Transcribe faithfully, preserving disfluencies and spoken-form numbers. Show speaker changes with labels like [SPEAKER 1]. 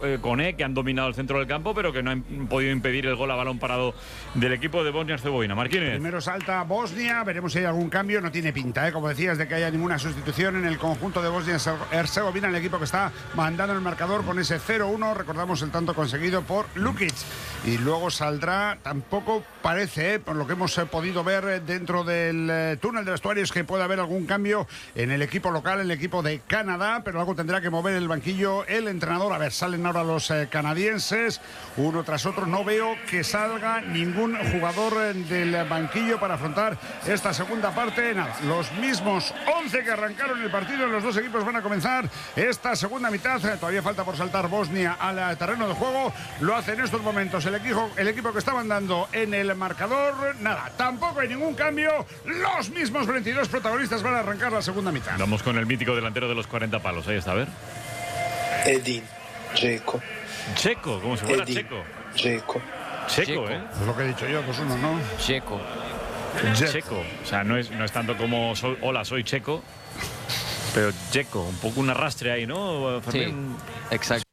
[SPEAKER 1] eh, Koné, que han dominado el centro del campo, pero que no han podido impedir el gol a balón parado del equipo de Bosnia-Herzegovina. Martínez.
[SPEAKER 2] Primero salta Bosnia, veremos si hay algún cambio. No tiene pinta, ¿eh? Como decías, de que haya ninguna sustitución en el conjunto de Bosnia-Herzegovina, el equipo que está mandando el marcador con ese cero uno. Recordamos el tanto conseguido por Lukic. Y luego saldrá, tampoco parece, ¿eh? Por lo que hemos eh, podido ver dentro del eh, túnel de vestuarios, que puede haber algún cambio en el equipo local, en el equipo de Canadá, pero algo tendrá que mover el banquillo el entrenador. A ver, salen ahora los eh, canadienses, uno tras otro. No veo que salga ningún jugador eh, del banquillo para afrontar esta segunda parte. Nada, los mismos once que arrancaron el partido en los dos equipos van a comenzar esta segunda mitad. Eh, todavía falta por saltar Bosnia al terreno de juego. Lo hace en estos momentos el equipo, el equipo que está mandando en el marcador. Nada, tampoco hay ningún cambio. Los mismos veintidós protagonistas van a arrancar la segunda mitad.
[SPEAKER 1] Vamos con el mítico delantero de los cuarenta palos. Ahí está, a ver.
[SPEAKER 3] Edin Dzeko.
[SPEAKER 1] Checo, como si fuera
[SPEAKER 3] Edin
[SPEAKER 1] Checo.
[SPEAKER 3] Dzeko.
[SPEAKER 1] Checo,
[SPEAKER 4] Checo.
[SPEAKER 1] ¿eh?
[SPEAKER 2] Es lo que he dicho yo, pues uno, ¿no?
[SPEAKER 4] Checo.
[SPEAKER 1] Checo. O sea, no es, no es tanto como soy, hola, soy Checo, pero Checo, un poco un arrastre ahí, ¿no?
[SPEAKER 4] Sí, exacto.